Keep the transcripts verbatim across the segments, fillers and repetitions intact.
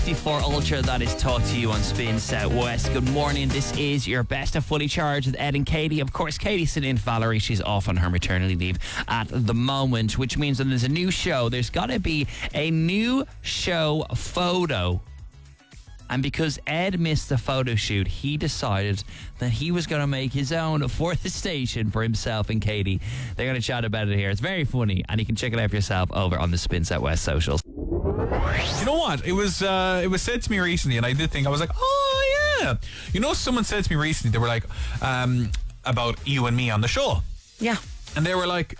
fifty-four Ultra that is taught to you on Spin Southwest. Good morning. This is your best of Fully Charged with Ed and Katie. Of course, Katie's sitting in for Valerie. She's off on her maternity leave at the moment, which means that there's a new show. There's got to be a new show photo. And because Ed missed the photo shoot, he decided that he was going to make his own for the station for himself and Katie. They're going to chat about it here. It's very funny, and you can check it out for yourself over on the Spin Southwest socials. You know what? It was uh, it was said to me recently, and I did think, I was like, oh yeah. You know, someone said to me recently, they were like, um, about you and me on the show. Yeah. And they were like,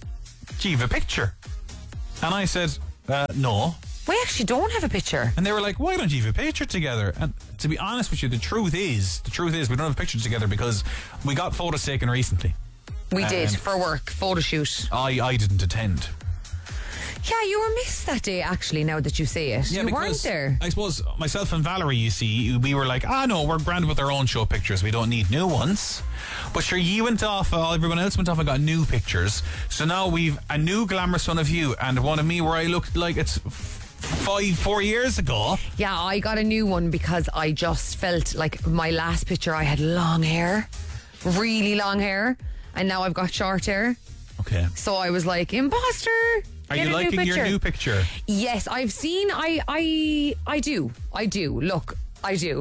do you have a picture? And I said, uh, no. We actually don't have a picture. And they were like, why don't you have a picture together? And to be honest with you, the truth is, the truth is we don't have a picture together because we got photos taken recently. We um, did, for work, photo shoot. I, I didn't attend. Yeah, you were missed that day, actually, now that you say it. Yeah, you weren't there. I suppose myself and Valerie, you see, we were like, ah, no, we're grand with our own show pictures. We don't need new ones. But sure, you went off, uh, everyone else went off and got new pictures. So now we've a new glamorous one of you and one of me where I looked like it's five, four years ago. Yeah, I got a new one because I just felt like my last picture I had long hair, really long hair, and now I've got short hair. Okay. So I was like, imposter. Are Get you a liking new your new picture? Yes, I've seen. I, I, I do. I do. Look, I do.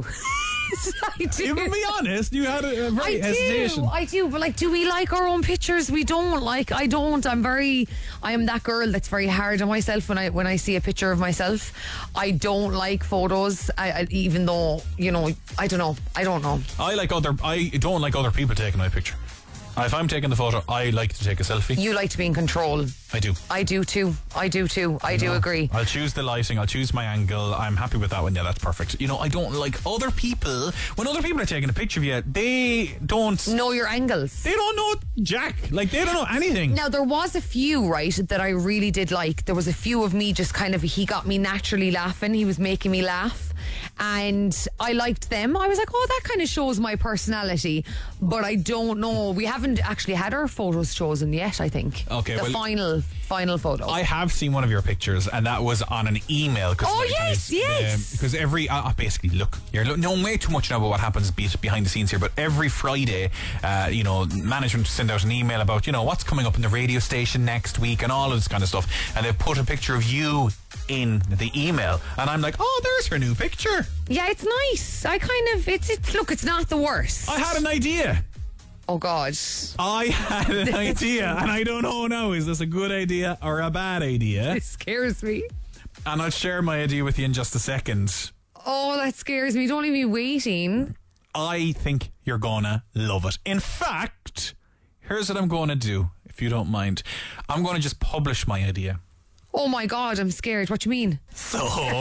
I do. You can be honest. You had a, a very I hesitation. do. I do. But like, do we like our own pictures? We don't. Like, I don't. I'm very. I am that girl that's very hard on myself when I when I see a picture of myself. I don't like photos. I, I even though you know. I don't know. I don't know. I like other. I don't like other people taking my picture. If I'm taking the photo, I like to take a selfie. You like to be in control. I do. I do too. I do too. I do agree. I'll choose the lighting. I'll choose my angle. I'm happy with that one. Yeah, that's perfect. You know, I don't like other people. When other people are taking a picture of you, they don't know your angles. They don't know jack. Like, they don't know anything. Now, there was a few, right, that I really did like. There was a few of me just kind of, he got me naturally laughing. He was making me laugh. And I liked them. I was like, oh, that kind of shows my personality. But I don't know. We haven't actually had our photos chosen yet, I think. Okay, the well, final final photo. I have seen one of your pictures, and that was on an email. Oh, like, yes, yes. Because um, every, uh, basically, look, you're knowing way too much now about what happens behind the scenes here, but every Friday, uh, you know, management send out an email about, you know, what's coming up in the radio station next week and all of this kind of stuff. And they put a picture of you in the email, and I'm like, oh, there's her new picture. Yeah, it's nice. I kind of, it's, it's look, it's not the worst. I had an idea. Oh, God. I had an idea, and I don't know now, is this a good idea or a bad idea? It scares me. And I'll share my idea with you in just a second. Oh, that scares me. Don't leave me waiting. I think you're gonna love it. In fact, here's what I'm going to do, if you don't mind. I'm going to just publish my idea. Oh my God, I'm scared. What do you mean? So,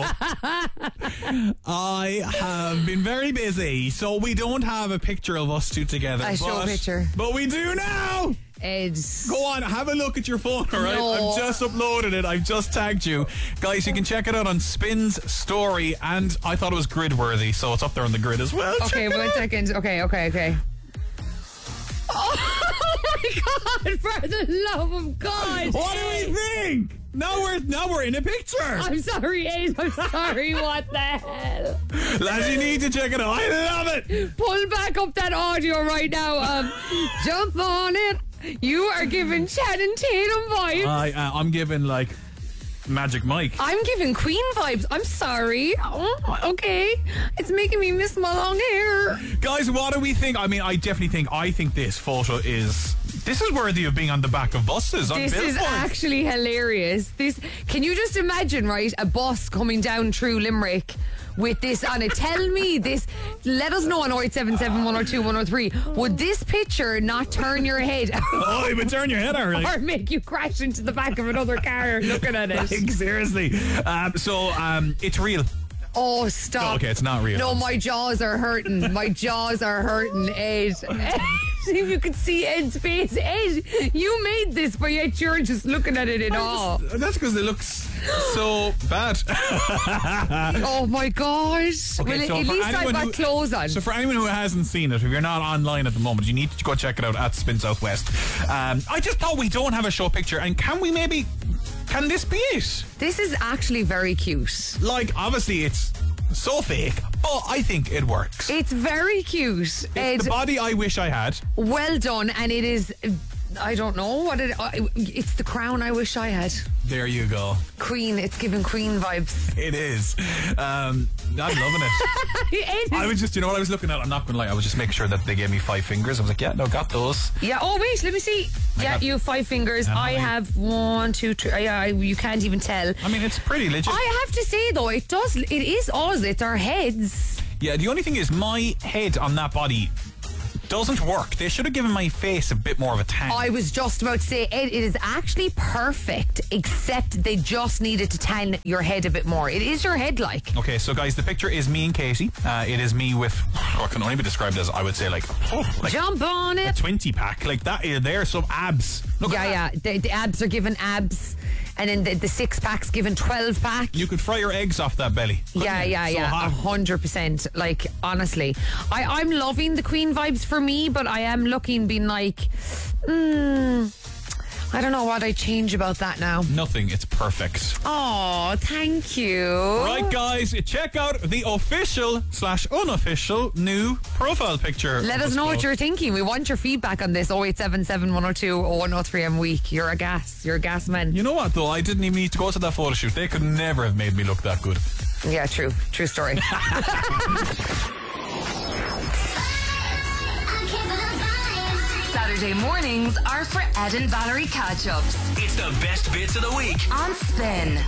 I have been very busy, so we don't have a picture of us two together. I show a picture. But we do now! Ed. Go on, have a look at your phone, alright? No. I've just uploaded it. I've just tagged you. Guys, you can check it out on Spin's story, and I thought it was grid worthy, so it's up there on the grid as well. Okay, one second. Okay, okay, okay. Oh my God, for the love of God. What do we think? Now we're now we're in a picture. I'm sorry, Ed. I'm sorry. What the hell? Lads, you need to check it out. I love it. Pull back up that audio right now. Um, jump on it. You are giving Channing Tatum vibes. I, uh, I'm giving, like, Magic Mike. I'm giving Queen vibes. I'm sorry. Oh, okay. It's making me miss my long hair. Guys, what do we think? I mean, I definitely think, I think this photo is, this is worthy of being on the back of buses. On this billboards. is actually hilarious. This, can you just imagine, right, a bus coming down through Limerick with this on it? Tell me this. Let us know on oh eight seven seven, one oh two, one oh three. Would this picture not turn your head? Oh, it would turn your head, alright. Or make you crash into the back of another car looking at it. Like, seriously. Um, so, um, it's real. Oh, stop. Oh, okay, it's not real. No, my jaws are hurting. My jaws are hurting, Ed. Ed. If you could see Ed's face. Ed, you made this, but yet you're just looking at it in awe. Just, that's because it looks so bad. Oh my gosh. Okay, well, so at least I've got who, clothes on. So for anyone who hasn't seen it, if you're not online at the moment, you need to go check it out at Spin Southwest. Um, I just thought we don't have a show picture, and can we maybe... Can this be it? This is actually very cute. Like, obviously, it's so fake, but I think it works. It's very cute. It's Ed, the body I wish I had. well done, and it is. I don't know what it. Uh, it's the crown I wish I had. There you go. Queen. It's giving Queen vibes. It is. Um, I'm loving it. It I is. was just, you know what I was looking at? I'm not going to lie. I was just making sure that they gave me five fingers. I was like, yeah, no, got those. Yeah. Oh wait, let me see. Yeah, got- you have five fingers. And I I- have one, two, three. uh, Yeah, I- you can't even tell. I mean, it's pretty legit. I have to say though, it does. It is us. It's our heads. Yeah, the only thing is my head on that body doesn't work. They should have given my face a bit more of a tan. I was just about to say, Ed, it is actually perfect, except they just needed to tan your head a bit more. It is your head like. Okay, so guys, the picture is me and Katie. Uh, it is me with what can only be described as, I would say, like, oh, like Jump on a it. twenty pack. Like that is there, some abs. Look Yeah, at yeah. that. The, the abs are given abs, and then the, the six pack's given twelve pack. You could fry your eggs off that belly. couldn't Yeah, you? yeah, So yeah, a hot. hundred percent. Like honestly, I I'm loving the Queen vibes for me, but I am looking, being like, hmm, I don't know what I change about that now. Nothing. It's perfect. Oh, thank you. Right, guys, check out the official slash unofficial new profile picture. Let of us know Bespoke. what you're thinking. We want your feedback on this. oh eight seven seven, one oh two, oh one oh three M week. You're a gas. You're a gas man. You know what, though? I didn't even need to go to that photo shoot. They could never have made me look that good. Yeah, true. True story. Saturday mornings are for Ed and Valerie catch-ups It's the best bits of the week. on Spin.